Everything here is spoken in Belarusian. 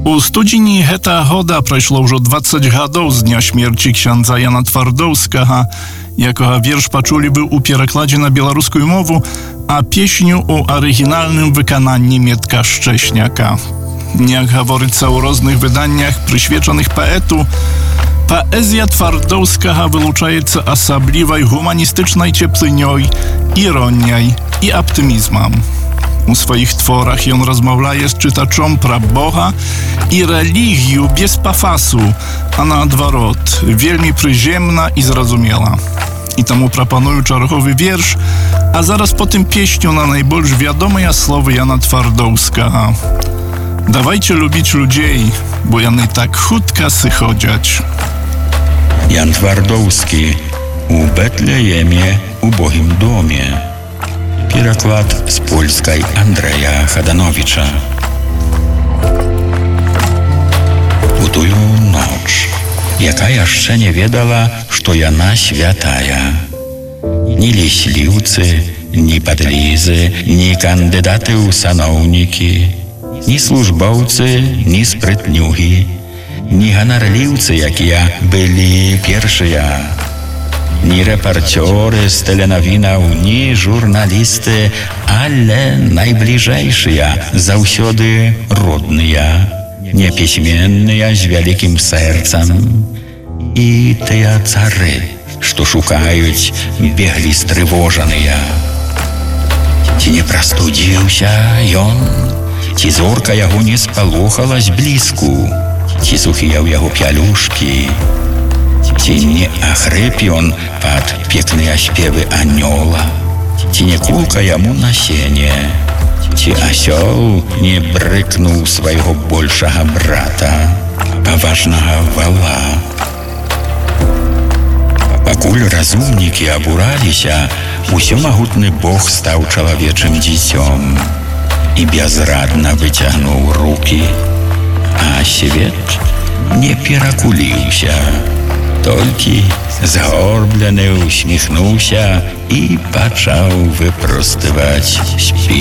У студзені гэтага года прайшло ўжо 20 гадоў з дня смерці księdza Jana Twardowskiego, якога верш пачулі вы ў перакладзе на беларускую мову, а песню ў арыгінальным выкананні Мietka Szcześniaka. Jak гаворыцца ў розных выданнях, прысвечаных паэту, паэзія Twardowskiego вылучаецца асаблівай гуманістычнай цеплынёй, іроніяй і аптымізмам. У swoich tworach on rozmawia z czytaczom pra Boha i religię bez pafasu, a na odwrot, wielmi przyziemna i zrozumiała. I temu proponuję czarchowy wiersz, a zaraz po tym pieśniu na najbardziej wiadome słowy Jana Twardowskiego. Dawajcie lubić ludzi, bo jany tak chudka sychodziać. Jan Twardowski u Betlejemie, ubogim domie. Пераклад з польскай Андрэя Хаданowicza. У тую ноч, яка яшчэ не ведала, што яна святая. Ні лісліўцы, ні падлізы, ні кандыдаты ў саноўнікі, ні службоўцы, ні спрытнюгі, ні ганарліўцы, якія былі першыя, ні рэпарцёры з тэленавінаў, ні журналісты, але найбліжэйшыя, заўсёды родныя, непісьменныя з вялікім сэрцам. І тыя цары, што шукаюць, беглі стрывожаныя. Ці не прастудзіўся ён? Ці зорка яго не спалохала зблізку? Ці сухія ў яго пялюшкі? Ці не ахрып ён пад пекныя спевы анёла? Ці не кулка яму на сене? Ці асёл не брыкнуў свайго большага брата, паважнага вала? Пакуль разумнікі абураліся, усёмагутны Бог стаў чалавечым дзіцём і бязрадна выцягнуў рукі, а свет не перакуліўся. Толькі згорблены усміхнуўся і пачаў выпростываць спіну.